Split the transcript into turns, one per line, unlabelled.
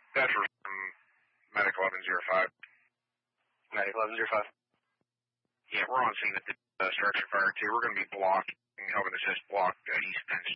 Bedford from Medic 1105.
Medic 1105.
Yeah, we're on scene at the structure fire too. We're going to be blocking, helping assist block East Penn